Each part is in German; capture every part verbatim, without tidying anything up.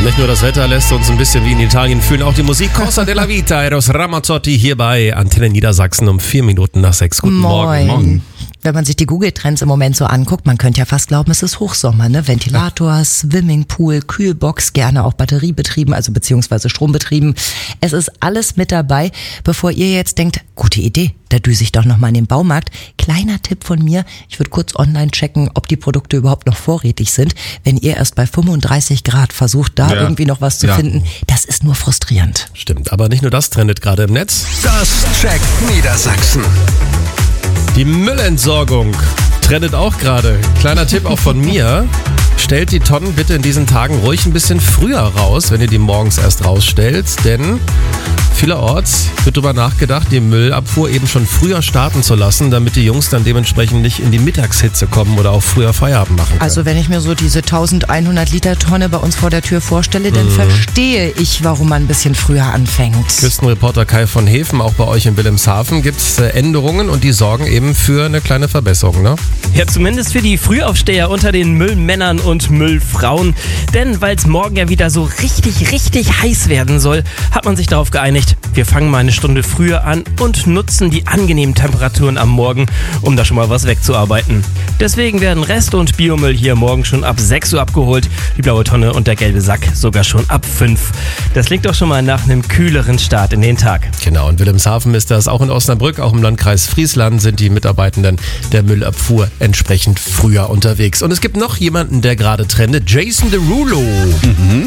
Nicht nur das Wetter lässt uns ein bisschen wie in Italien fühlen, auch die Musik Cosa della Vita, Eros Ramazzotti hier bei Antenne Niedersachsen um vier Minuten nach sechs. Guten Moin. Morgen. Morgen. Wenn man sich die Google-Trends im Moment so anguckt, man könnte ja fast glauben, es ist Hochsommer, ne? Ventilator, Swimmingpool, Kühlbox, gerne auch batteriebetrieben, also beziehungsweise strombetrieben. Es ist alles mit dabei. Bevor ihr jetzt denkt, gute Idee, da düse ich doch nochmal in den Baumarkt. Kleiner Tipp von mir, ich würde kurz online checken, ob die Produkte überhaupt noch vorrätig sind. Wenn ihr erst bei fünfunddreißig Grad versucht, da ja. irgendwie noch was zu ja. finden, das ist nur frustrierend. Stimmt, aber nicht nur das trendet gerade im Netz. Das checkt Niedersachsen. Die Müllentsorgung trendet auch gerade. Kleiner Tipp auch von mir. Stellt die Tonnen bitte in diesen Tagen ruhig ein bisschen früher raus, wenn ihr die morgens erst rausstellt. Denn vielerorts wird darüber nachgedacht, die Müllabfuhr eben schon früher starten zu lassen, damit die Jungs dann dementsprechend nicht in die Mittagshitze kommen oder auch früher Feierabend machen können. Also wenn ich mir so diese eintausendeinhundert Liter Tonne bei uns vor der Tür vorstelle, dann mhm. verstehe ich, warum man ein bisschen früher anfängt. Küstenreporter Kai von Hefen, auch bei euch in Wilhelmshaven gibt es Änderungen und die sorgen eben für eine kleine Verbesserung, ne? Ja, zumindest für die Frühaufsteher unter den Müllmännern und Müllfrauen. Denn weil es morgen ja wieder so richtig, richtig heiß werden soll, hat man sich darauf geeinigt, wir fangen mal eine Stunde früher an und nutzen die angenehmen Temperaturen am Morgen, um da schon mal was wegzuarbeiten. Deswegen werden Rest- und Biomüll hier morgen schon ab sechs Uhr abgeholt, die blaue Tonne und der gelbe Sack sogar schon ab fünf. Das klingt doch schon mal nach einem kühleren Start in den Tag. Genau, in Wilhelmshaven ist das, auch in Osnabrück, auch im Landkreis Friesland sind die Mitarbeitenden der Müllabfuhr entsprechend früher unterwegs. Und es gibt noch jemanden, der gerade trendet, Jason Derulo. Mhm.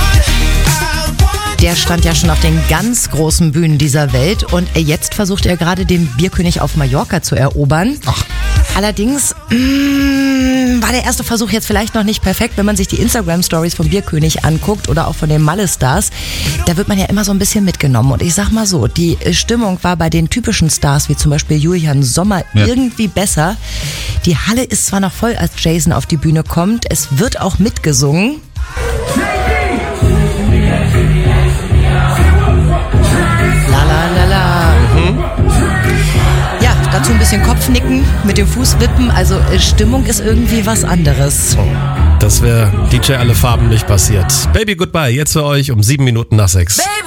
Der stand ja schon auf den ganz großen Bühnen dieser Welt und jetzt versucht er gerade den Bierkönig auf Mallorca zu erobern. Ach. Allerdings mh, war der erste Versuch jetzt vielleicht noch nicht perfekt, wenn man sich die Instagram-Stories vom Bierkönig anguckt oder auch von den Malle-Stars. Da wird man ja immer so ein bisschen mitgenommen. Und ich sag mal so, die Stimmung war bei den typischen Stars, wie zum Beispiel Julian Sommer, ja. irgendwie besser. Die Halle ist zwar noch voll, als Jason auf die Bühne kommt, es wird auch mitgesungen. La la la la. Mhm. Ja, dazu ein bisschen Kopfnicken, mit dem Fuß wippen, also Stimmung ist irgendwie was anderes. Das wäre D J Alle Farben nicht passiert. Baby Goodbye, jetzt für euch um sieben Minuten nach sechs. Baby.